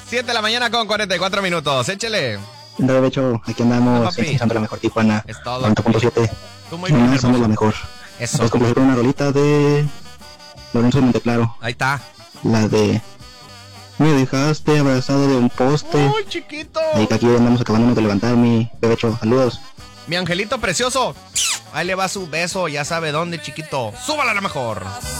7 de la mañana con 44 minutos. Échele. De hecho, aquí andamos papi. escuchando la mejor Tijuana. Es todo. 90.7. Tú muy bien, Somos hermoso. la mejor. Eso. Vamos a complacer con una rolita de Lorenzo de Monteclaro. Ahí está. La de me dejaste abrazado de un poste. ¡Uy, chiquito! Ahí que aquí andamos acabándonos de levantar, mi bebecho. Saludos. Mi angelito precioso. Ahí le va su beso, ya sabe dónde, chiquito. Súbala a la mejor.